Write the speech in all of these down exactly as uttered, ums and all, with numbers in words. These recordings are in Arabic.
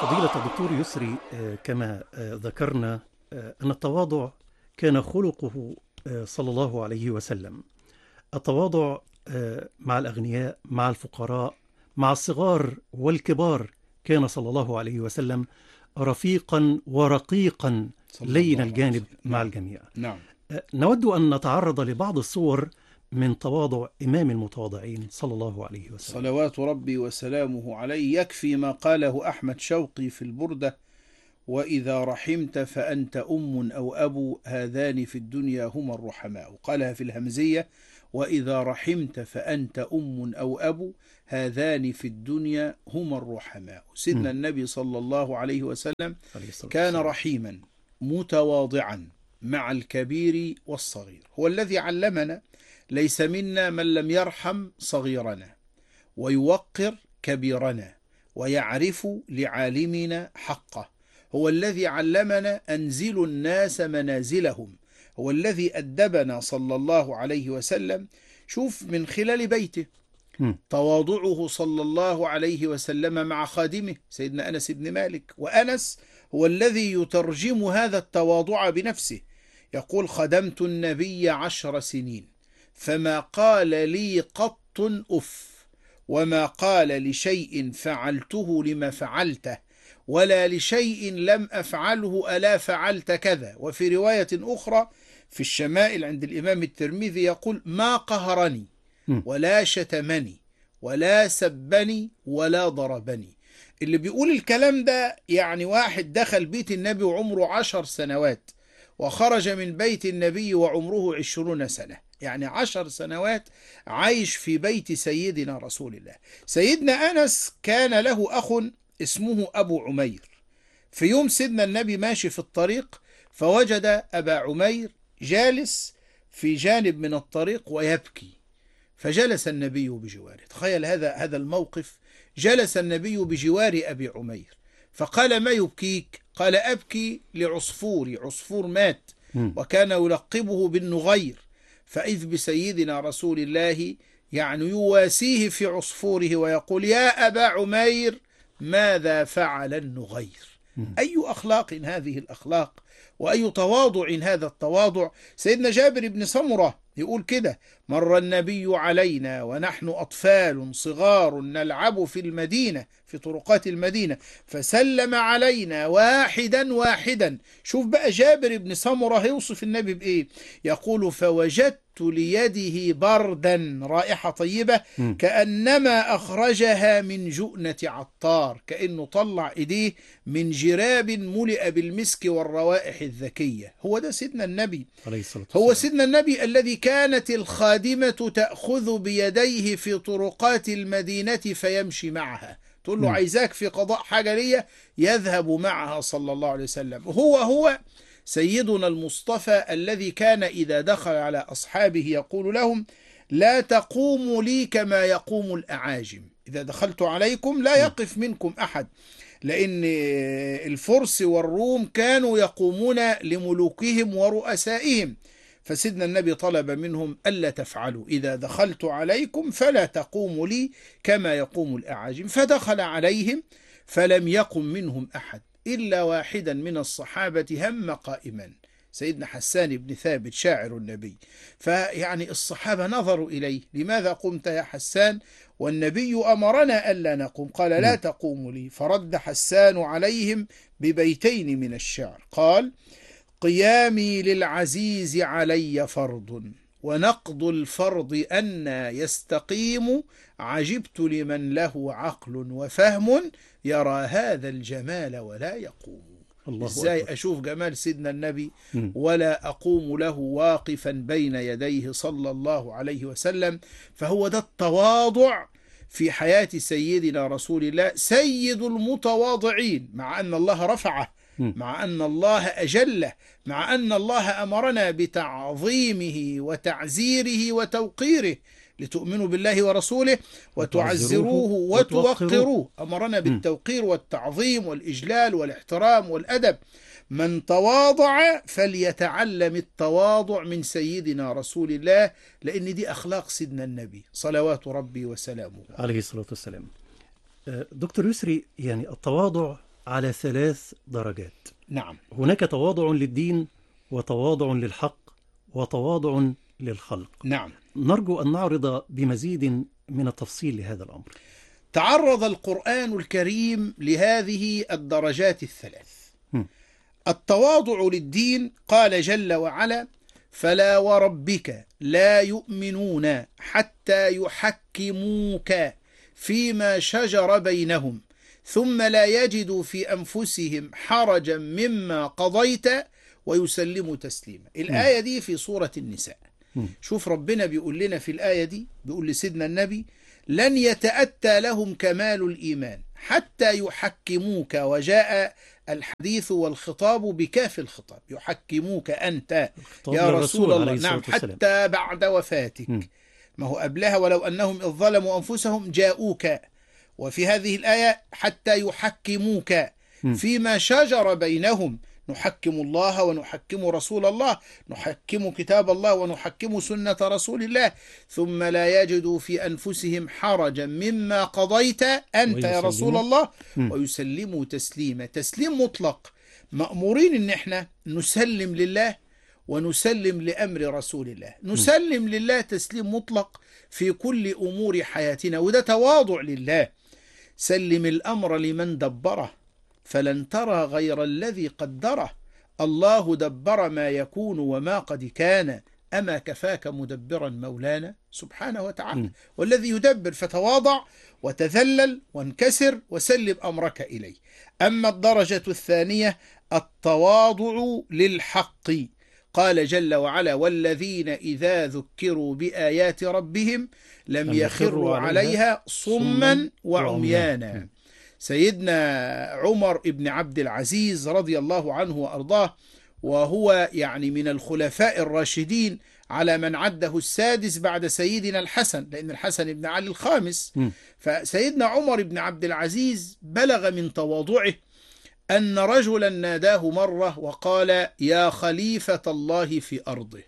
فضيلة الدكتور يسري، آه، كما آه، ذكرنا آه، أن التواضع كان خلقه آه، صلى الله عليه وسلم. التواضع آه، مع الأغنياء، مع الفقراء، مع الصغار والكبار. كان صلى الله عليه وسلم رفيقا ورقيقا صلى لين الله عليه الجانب وسلم. مع نعم. الجميع. نعم. آه، نود أن نتعرض لبعض الصور من تواضع إمام المتواضعين صلى الله عليه وسلم. صلوات ربي وسلامه عليه. يكفي ما قاله أحمد شوقي في البردة: وإذا رحمت فأنت أم أو أبو، هذان في الدنيا هما الرحماء. قالها في الهمزية: وإذا رحمت فأنت أم أو أبو، هذان في الدنيا هما الرحماء. سيدنا مم. النبي صلى الله عليه وسلم عليه الصلاة كان والسلام. رحيما متواضعا مع الكبير والصغير. هو الذي علمنا: ليس منا من لم يرحم صغيرنا ويوقر كبيرنا ويعرف لعالمنا حقه. هو الذي علمنا: أنزلوا الناس منازلهم. هو الذي أدبنا صلى الله عليه وسلم. شوف من خلال بيته مم. تواضعه صلى الله عليه وسلم مع خادمه سيدنا أنس بن مالك. وأنس هو الذي يترجم هذا التواضع بنفسه. يقول: خدمت النبي عشر سنين فما قال لي قط أف، وما قال لشيء فعلته لما فعلته، ولا لشيء لم أفعله ألا فعلت كذا. وفي رواية أخرى في الشمائل عند الإمام الترمذي يقول: ما قهرني مم. ولا شتمني ولا سبني ولا ضربني. اللي بيقول الكلام ده يعني واحد دخل بيت النبي وعمره عشر سنوات، وخرج من بيت النبي وعمره عشرون سنة، يعني عشر سنوات عايش في بيت سيدنا رسول الله. سيدنا أنس كان له أخ اسمه أبو عمير. في يوم سيدنا النبي ماشي في الطريق فوجد أبا عمير جالس في جانب من الطريق ويبكي، فجلس النبي بجواره. تخيل هذا هذا الموقف: جلس النبي بجوار أبي عمير فقال: ما يبكيك؟ قال: أبكي لعصفوري، عصفور مات مم. وكان يلقبه بالنغير. فإذ بسيدنا رسول الله يعني يواسيه في عصفوره ويقول: يا أبا عمير ماذا فعل النغير؟ مم. أي أخلاق هذه الأخلاق، وأي تواضع هذا التواضع. سيدنا جابر بن سمرة يقول كده: مر النبي علينا ونحن أطفال صغار نلعب في المدينة، في طرقات المدينة، فسلم علينا واحدا واحدا. شوف بقى جابر بن سمرة هيوصف النبي بإيه؟ يقول: فوجدت ليده بردا، رائحة طيبة، مم. كأنما أخرجها من جؤنة عطار، كأنه طلع إيديه من جراب ملئ بالمسك والروائح الذكية. هو ده سيدنا النبي. عليه الصلاة هو والسلام. سيدنا النبي الذي كانت الخادمة تأخذ بيديه في طرقات المدينة فيمشي معها، تقول له: مم. عايزاك في قضاء حاجة ليا، يذهب معها صلى الله عليه وسلم. هو هو سيدنا المصطفى الذي كان إذا دخل على أصحابه يقول لهم: لا تقوموا لي كما يقوم الأعاجم. إذا دخلت عليكم لا يقف منكم أحد، لأن الفرس والروم كانوا يقومون لملوكهم ورؤسائهم. فسيدنا النبي طلب منهم: ألا تفعلوا، إذا دخلت عليكم فلا تقوموا لي كما يقوم الأعاجم. فدخل عليهم فلم يقم منهم أحد إلا واحدا من الصحابة هم قائما، سيدنا حسان بن ثابت شاعر النبي. فيعني الصحابة نظروا إليه: لماذا قمت يا حسان والنبي أمرنا ألا نقوم؟ قال: لا مم. تقوموا لي. فرد حسان عليهم ببيتين من الشعر، قال: قيامي للعزيز علي فرض، ونقض الفرض أنى يستقيم، عجبت لمن له عقل وفهم، يرى هذا الجمال ولا يقوم. الله ازاي أكبر. اشوف جمال سيدنا النبي مم. ولا اقوم له واقفا بين يديه صلى الله عليه وسلم؟ فهو ده التواضع في حياة سيدنا رسول الله، سيد المتواضعين، مع ان الله رفعه، مم. مع ان الله اجله، مع ان الله امرنا بتعظيمه وتعزيره وتوقيره، لتؤمنوا بالله ورسوله وتعزروه وتوقروه. أمرنا مم. بالتوقير والتعظيم والإجلال والاحترام والأدب. من تواضع فليتعلم التواضع من سيدنا رسول الله، لأن دي أخلاق سيدنا النبي صلوات ربي وسلامه. عليه الصلاة والسلام. آه، دكتور يسري، يعني التواضع على ثلاث درجات. نعم. هناك تواضع للدين، وتواضع للحق، وتواضع للخلق. نعم. نرجو أن نعرض بمزيد من التفصيل لهذا الأمر. تعرض القرآن الكريم لهذه الدرجات الثلاث. م. التواضع للدين، قال جل وعلا: فلا وربك لا يؤمنون حتى يحكموك فيما شجر بينهم ثم لا يجدوا في أنفسهم حرجا مما قضيت ويسلموا تسليما. الآية دي في سورة النساء. شوف ربنا بيقول لنا في الآية دي، بيقول لسيدنا النبي: لن يتأتى لهم كمال الإيمان حتى يحكموك، وجاء الحديث والخطاب بكاف الخطاب، يحكموك أنت يا رسول الله، نعم، حتى بعد وفاتك. م. ما هو قبلها: ولو أنهم إذ ظلموا أنفسهم جاءوك. وفي هذه الآية: حتى يحكموك فيما شجر بينهم، نحكم الله ونحكم رسول الله، نحكم كتاب الله ونحكم سنة رسول الله، ثم لا يجدوا في أنفسهم حرجا مما قضيت أنت يا رسول الله ويسلموا تسليما. تسليم مطلق، مأمورين إن احنا نسلم لله ونسلم لأمر رسول الله، نسلم لله تسليم مطلق في كل أمور حياتنا، وده تواضع لله. سلم الأمر لمن دبره فلن ترى غير الذي قدره، الله دبر ما يكون وما قد كان، أما كفاك مدبرا مولانا سبحانه وتعالى. م. والذي يدبر، فتواضع وتذلل وانكسر وسلم أمرك إليه. أما الدرجة الثانية التواضع للحق، قال جل وعلا: والذين إذا ذكروا بآيات ربهم لم يخروا عليها صما وعميانا. سيدنا عمر بن عبد العزيز رضي الله عنه وأرضاه، وهو يعني من الخلفاء الراشدين على من عده السادس بعد سيدنا الحسن، لأن الحسن بن علي الخامس. م. فسيدنا عمر بن عبد العزيز بلغ من تواضعه أن رجلا ناداه مرة وقال: يا خليفة الله في أرضه.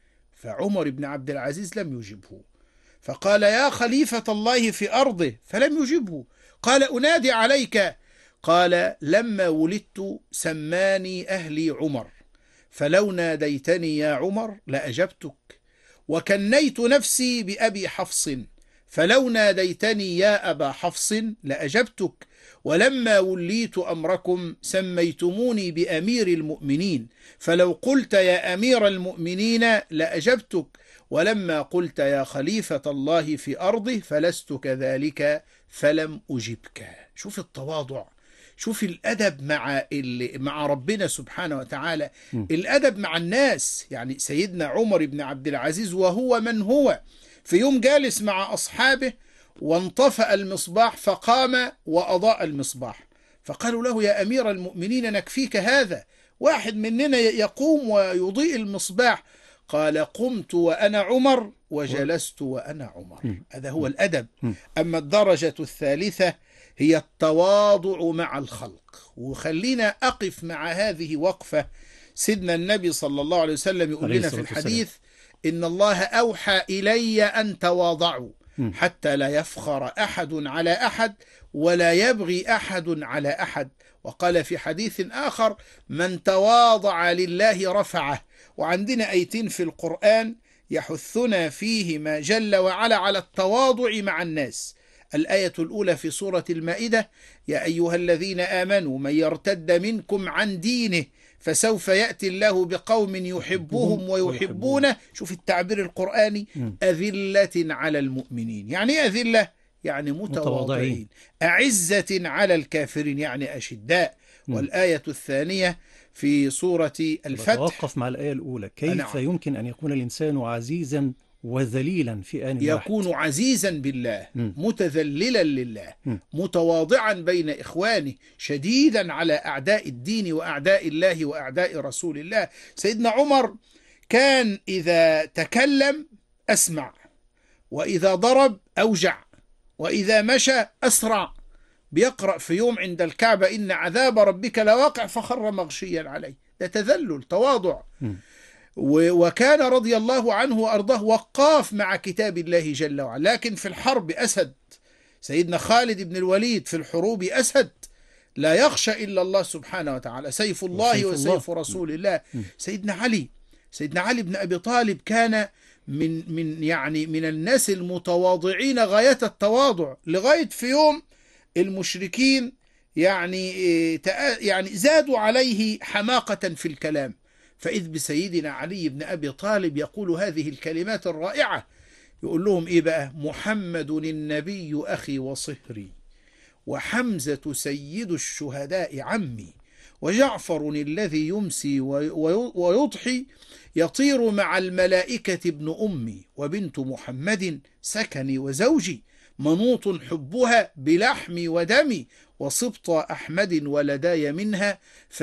فعمر بن عبد العزيز لم يجبه، فقال: يا خليفة الله في أرضه، فلم يجبه. قال: أنادي عليك. قال: لما ولدت سماني أهلي عمر، فلو ناديتني يا عمر لأجبتك، وكنيت نفسي بأبي حفص، فلو ناديتني يا أبا حفص لأجبتك، ولما وليت أمركم سميتموني بأمير المؤمنين، فلو قلت يا أمير المؤمنين لأجبتك، ولما قلت يا خليفة الله في أرضه فلست كذلك فلم أجبك. شوف التواضع، شوف الأدب مع مع ربنا سبحانه وتعالى، م. الأدب مع الناس. يعني سيدنا عمر بن عبد العزيز وهو من هو، في يوم جالس مع أصحابه وانطفأ المصباح فقام وأضاء المصباح، فقالوا له: يا أمير المؤمنين نكفيك هذا، واحد مننا يقوم ويضيء المصباح. قال: قمت وأنا عمر وجلست وأنا عمر. هذا هو الأدب. أما الدرجة الثالثة هي التواضع مع الخلق. وخلينا أقف مع هذه وقفة. سيدنا النبي صلى الله عليه وسلم يقول لنا في الحديث: إن الله أوحى إلي أن تواضعوا حتى لا يفخر أحد على أحد ولا يبغي أحد على أحد. وقال في حديث آخر: من تواضع لله رفعه. وعندنا آيتين في القرآن يحثنا فيهما جل وعلا على التواضع مع الناس. الآية الأولى في سورة المائدة: يا أيها الذين آمنوا من يرتد منكم عن دينه فسوف يأتي الله بقوم يحبهم ويحبونه. شوف التعبير القرآني: أذلة على المؤمنين. يعني إيه أذلة؟ يعني متواضعين. أعزة على الكافرين يعني أشداء. والآية الثانية في سورة الفتح. توقف مع الآية الأولى: كيف نعم. يمكن أن يكون الإنسان عزيزا وذليلا في آن يكون واحد؟ عزيزا بالله، م. متذللا لله، م. متواضعا بين إخوانه، شديدا على أعداء الدين وأعداء الله وأعداء رسول الله. سيدنا عمر كان إذا تكلم أسمع، وإذا ضرب أوجع، وإذا مشى أسرع. بيقرأ في يوم عند الكعبة: إن عذاب ربك لواقع، فخر مغشيا عليه. ده تذلل، تواضع. م. وكان رضي الله عنه وأرضاه وقاف مع كتاب الله جل وعلا. لكن في الحرب أسد. سيدنا خالد بن الوليد في الحروب أسد، لا يخشى إلا الله سبحانه وتعالى، سيف الله وسيف الله. وسيف رسول الله. سيدنا علي سيدنا علي بن أبي طالب كان من من يعني من الناس المتواضعين غاية التواضع، لغاية في يوم المشركين يعني يعني زادوا عليه حماقة في الكلام، فإذ بسيدنا علي بن أبي طالب يقول هذه الكلمات الرائعة، يقول لهم إيه بقى؟ محمد النبي أخي وصهري، وحمزة سيد الشهداء عمي، وجعفر الذي يمسي ويضحي يطير مع الملائكة ابن أمي، وبنت محمد سكني وزوجي، منوط حبها بلحمي ودمي، وسبط أحمد ولداي منها